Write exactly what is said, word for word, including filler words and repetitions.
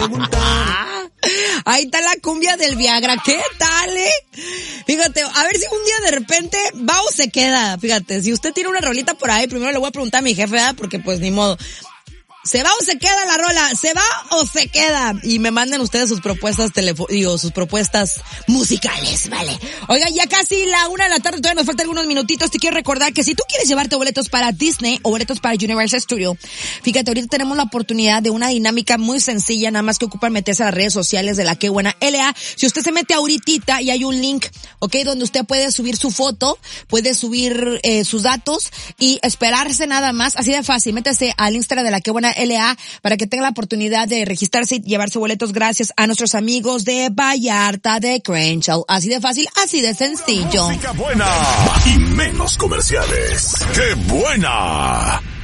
preguntar. Ahí está la cumbia del Viagra. ¿Qué tal, eh? Fíjate, a ver si un día de repente va o se queda. Fíjate, si usted tiene una rolita por ahí, primero le voy a preguntar a mi jefe, ¿verdad? Porque pues ni modo. ¿Se va o se queda la rola? ¿Se va o se queda? Y me manden ustedes sus propuestas telefo- digo, sus propuestas musicales, ¿vale? Oiga, ya casi la una de la tarde, todavía nos faltan algunos minutitos. Te quiero recordar que si tú quieres llevarte boletos para Disney o boletos para Universal Studio, fíjate, ahorita tenemos la oportunidad de una dinámica muy sencilla, nada más que ocupan meterse a las redes sociales de La Qué Buena L A. Si usted se mete ahorita y hay un link, ¿ok? Donde usted puede subir su foto, puede subir eh, sus datos y esperarse nada más, así de fácil. Métase al Instagram de La Qué Buena L A para que tenga la oportunidad de registrarse y llevarse boletos gracias a nuestros amigos de Vallarta, de Crenshaw. Así de fácil, así de sencillo. Música buena y menos comerciales. ¡Qué buena!